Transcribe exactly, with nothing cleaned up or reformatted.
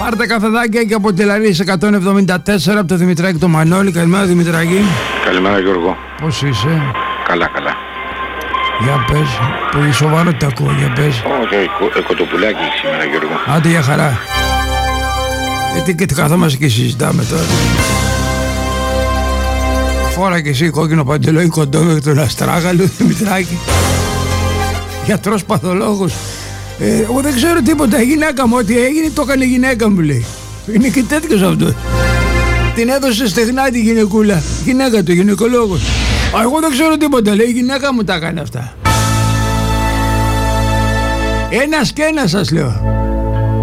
Πάρτε καφεδάκια και από τη Λαρίς εκατόν εβδομήντα τέσσερα από το Δημητράκη το Μανώλη. Καλημέρα Δημητράκη. Καλημέρα Γιώργο. Πώς είσαι? Καλά, καλά. Για πες, πολύ σοβαρό τα ακούω, για πες. Όχι, κοτοπουλάκι σήμερα Γιώργο. Άντε για χαρά. Γιατί και καθόμαστε και συζητάμε τώρα. Φόρα και εσύ κόκκινο παντελόνι κοντό με τον αστράγαλο Δημητράκη. Γιατρός παθολόγος. Ε, εγώ δεν ξέρω τίποτα, η γυναίκα μου ό,τι έγινε το έκανε η γυναίκα μου λέει. Είναι και τέτοιος αυτό. Την έδωσε στεγνά τη γυναικούλα. Γυναίκα του, γυναικολόγος. Α, εγώ δεν ξέρω τίποτα, λέει η γυναίκα μου τα έκανε αυτά. Ένας και ένας σας λέω.